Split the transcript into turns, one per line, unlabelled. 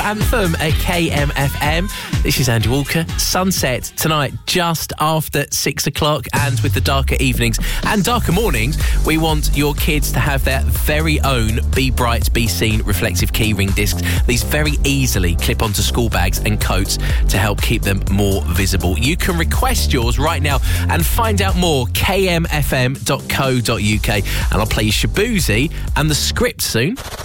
Anthem at KMFM. This is Andy Walker. Sunset tonight just after 6 o'clock, and with the darker evenings and darker mornings, we want your kids to have their very own Be Bright, Be Seen reflective keyring discs. These very easily clip onto school bags and coats to help keep them more visible. You can request yours right now and find out more, kmfm.co.uk, and I'll play you Shaboozey and the Script soon.